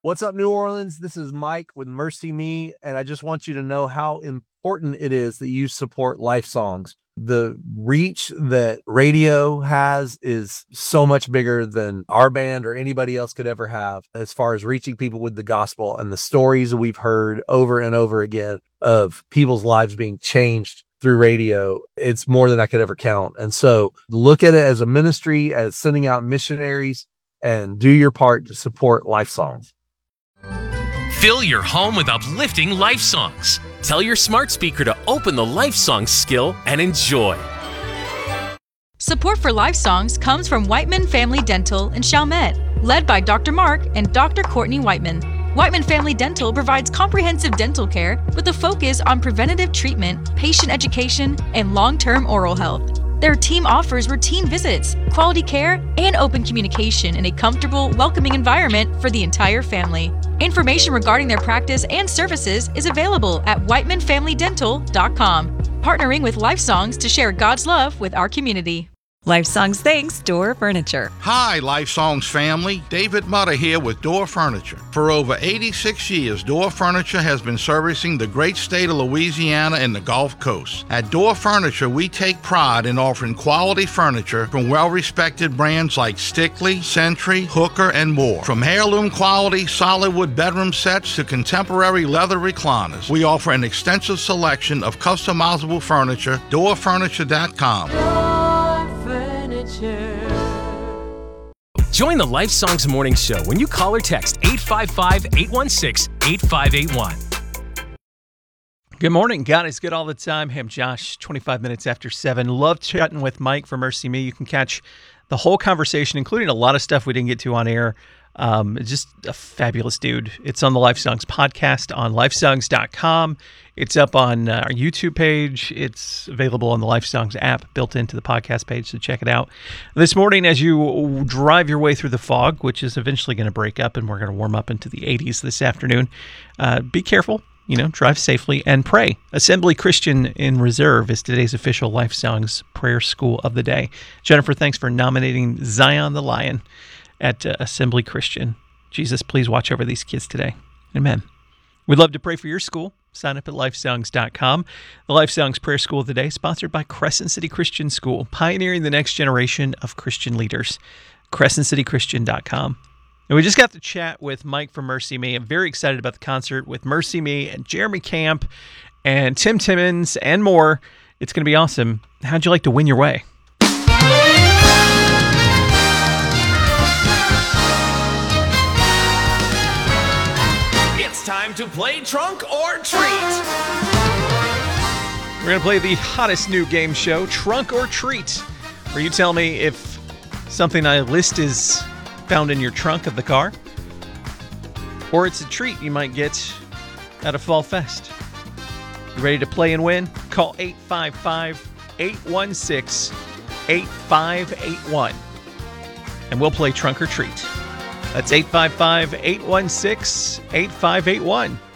What's up, New Orleans? This is Mike with Mercy Me, and I just want you to know how important it is that you support Life Songs. The reach that radio has is so much bigger than our band or anybody else could ever have as far as reaching people with the gospel and the stories we've heard over and over again of people's lives being changed through radio. It's more than I could ever count. And so look at it as a ministry, as sending out missionaries, and do your part to support Life Songs. Fill your home with uplifting life songs. Tell your smart speaker to open the Life Songs skill and enjoy. Support for Life Songs comes from Whiteman Family Dental in Chalmette, led by Dr. Mark and Dr. Courtney Whiteman. Whiteman Family Dental provides comprehensive dental care with a focus on preventative treatment, patient education, and long-term oral health. Their team offers routine visits, quality care, and open communication in a comfortable, welcoming environment for the entire family. Information regarding their practice and services is available at whitemanfamilydental.com, partnering with Life Songs to share God's love with our community. Life Songs thanks Door Furniture. Hi, Life Songs family. David Mutter here with Door Furniture. For over 86 years, Door Furniture has been servicing the great state of Louisiana and the Gulf Coast. At Door Furniture, we take pride in offering quality furniture from well-respected brands like Stickley, Century, Hooker, and more. From heirloom quality solid wood bedroom sets to contemporary leather recliners, we offer an extensive selection of customizable furniture. DoorFurniture.com. Join the Life Songs Morning Show when you call or text 855-816-8581. Good morning. God is good all the time. Hey, I'm Josh, 25 minutes after 7. Love chatting with Mike from Mercy Me. You can catch the whole conversation, including a lot of stuff we didn't get to on air. Just a fabulous dude. It's on the Life Songs podcast on lifesongs.com. It's up on our YouTube page. It's available on the Life Songs app built into the podcast page, so check it out. This morning, as you drive your way through the fog, which is eventually going to break up and we're going to warm up into the 80s this afternoon, be careful, drive safely and pray. Assembly Christian in Reserve is today's official Life Songs prayer school of the day. Jennifer, thanks for nominating Zion the Lion at Assembly Christian. Jesus, please watch over these kids today. Amen. We'd love to pray for your school. Sign up at lifesongs.com. The Life Songs Prayer School of the Day, sponsored by Crescent City Christian School, pioneering the next generation of Christian leaders. CrescentCityChristian.com. And we just got to chat with Mike from Mercy Me. I'm very excited about the concert with Mercy Me and Jeremy Camp and Tim Timmons and more. It's going to be awesome. How'd you like to win your way? Time to play Trunk or Treat. We're going to play the hottest new game show, Trunk or Treat, where you tell me if something I list is found in your trunk of the car, or it's a treat you might get at a Fall Fest. You ready to play and win? Call 855-816-8581, and we'll play Trunk or Treat. That's 855-816-8581.